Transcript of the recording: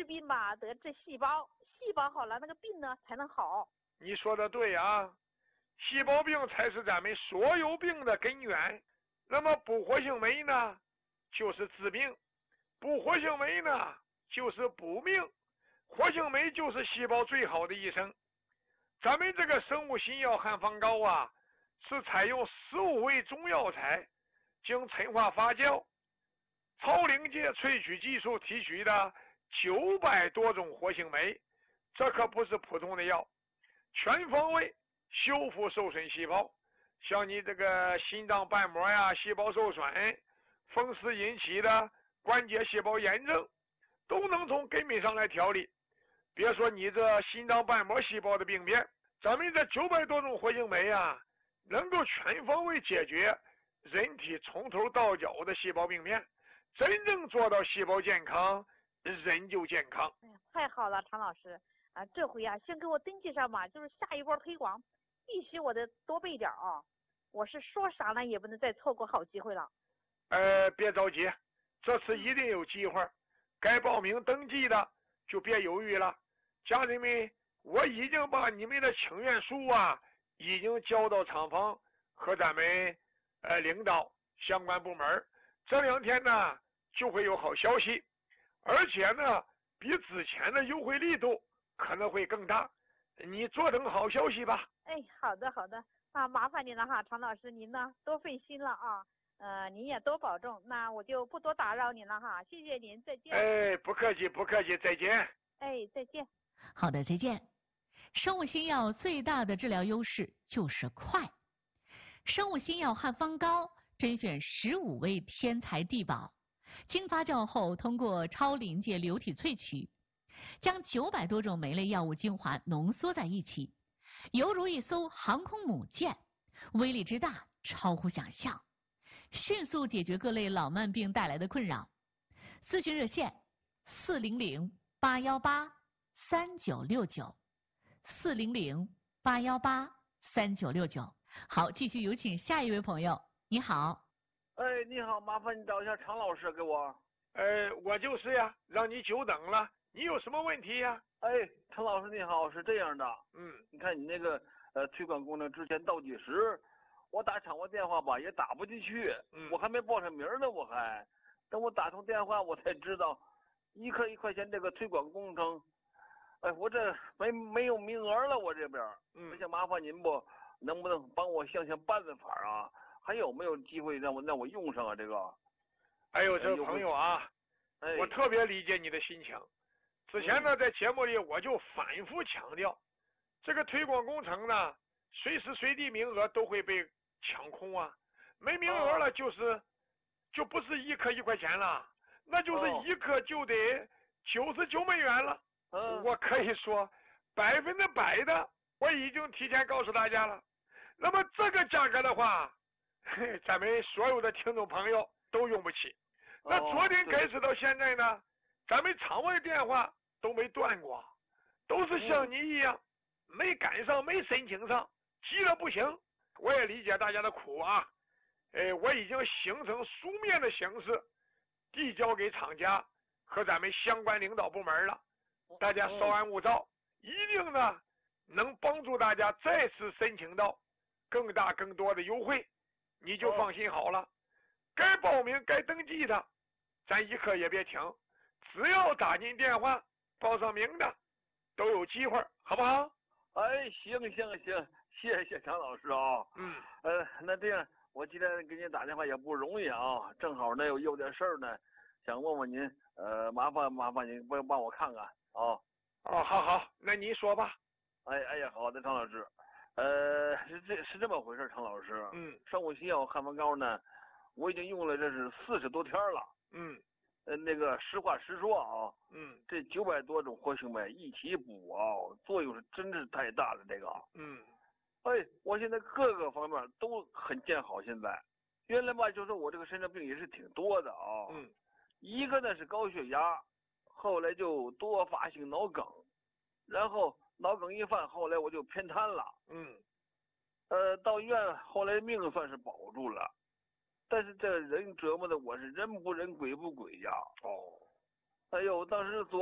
治病吧得治细胞，细胞好了，那个病呢才能好。 你说的对啊，细胞病才是咱们所有病的根源。那么补活性酶呢，就是治病；不活性酶呢，就是补命。活性酶就是细胞最好的医生。咱们这个生物新药汉方膏啊，是采用15味中药材经陈化发酵、超临界萃取技术提取的900多种活性酶，这可不是普通的药，全方位修复受损细胞。像你这个心脏瓣膜呀，细胞受损、风湿引起的关节细胞炎症，都能从根本上来调理。别说你这心脏瓣膜细胞的病变，咱们这900多种活性酶啊，能够全方位解决人体从头到脚的细胞病变，真正做到细胞健康，人就健康。 哎呀，太好了，常老师啊，这回啊，先给我登记上吧，就是下一波推广，必须我得多备点啊！我是说啥呢，也不能再错过好机会了。 别着急，这次一定有机会，该报名登记的就别犹豫了。家人们，我已经把你们的请愿书啊，已经交到厂方和咱们领导相关部门。这2天呢，就会有好消息，而且呢，比之前的优惠力度可能会更大。你坐等好消息吧。 哎，好的好的，啊，麻烦您了哈，常老师，您呢多费心了啊。您也多保重，那我就不多打扰您了哈，谢谢您，再见。 哎，不客气不客气，再见。 哎，再见。 好的，再见。生物新药最大的治疗优势就是快。生物新药汉方膏甄选15味天才地宝，经发酵后通过超临界流体萃取，将900多种酶类药物精华浓缩在一起，犹如一艘航空母舰，威力之大超乎想象，迅速解决各类老慢病带来的困扰。咨询热线400-818-3969，400-818-3969。好，继续有请下一位朋友。你好。 哎，你好，麻烦你找一下常老师给我。 我就是呀，让你久等了。你有什么问题呀？ 哎，常老师你好，是这样的，你看你那个推广功能之前倒计时，我打厂务电话吧也打不进去，我还没报上名呢，等我打通电话我才知道，1克1块钱这个推广工程，哎，我这没有名额了，我这边，我想麻烦您不能不能帮我想想办法啊？还有没有机会让我用上啊？这个， 哎呦，这个朋友啊，我特别理解你的心情。之前呢，在节目里我就反复强调，这个推广工程呢，随时随地名额都会被抢空啊，没名额了就不是1克1块钱了，那就是1克就得99美元了。我可以说100%的，我已经提前告诉大家了。那么这个价格的话，咱们所有的听众朋友都用不起。那昨天开始到现在呢，咱们场外电话都没断过，都是像你一样没赶上，没申请上，急得不行。我也理解大家的苦啊，我已经形成书面的形式递交给厂家和咱们相关领导部门了，大家稍安勿躁，一定呢能帮助大家再次申请到更大更多的优惠，你就放心好了。该报名该登记的，咱1刻也别停，只要打进电话报上名的都有机会，好不好？ 哎，行，谢谢常老师啊。那这样，我今天给您打电话也不容易啊，正好呢有点事儿呢，想问问您，麻烦您帮我看看啊。 好，那您说吧。 哎呀，好的，常老师。是这么回事，常老师。生物新药汉方膏呢，我已经用了这是40多天了。那个实话实说啊，这900多种活性酶一起补啊，作用是真是太大了。这个，我现在各个方面都很见好。现在，原来吧，就是我这个身上病也是挺多的啊。一个呢是高血压，后来就多发性脑梗，然后脑梗一犯，后来我就偏瘫了。到医院后来命算是保住了。但是这人折磨的我是人不人鬼不鬼呀！哎呦，当时